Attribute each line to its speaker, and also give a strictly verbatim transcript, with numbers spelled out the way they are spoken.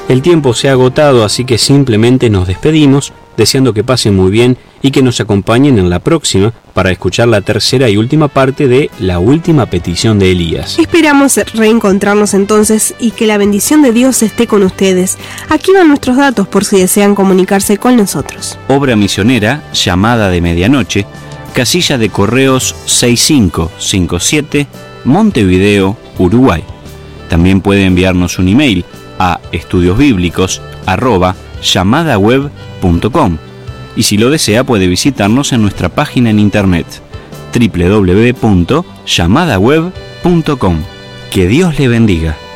Speaker 1: El tiempo se ha agotado, así que simplemente nos despedimos, deseando que pasen muy bien y que nos acompañen en la próxima para escuchar la tercera y última parte de La última petición de Elías.
Speaker 2: Esperamos reencontrarnos entonces y que la bendición de Dios esté con ustedes. Aquí van nuestros datos por si desean comunicarse con nosotros.
Speaker 3: Obra misionera, Llamada de Medianoche, casilla de correos seis cinco cinco siete, Montevideo, Uruguay. También puede enviarnos un email a estudiosbíblicos arroba llamadaweb punto com y si lo desea puede visitarnos en nuestra página en internet doble u doble u doble u punto llamadaweb punto com. Que Dios le bendiga.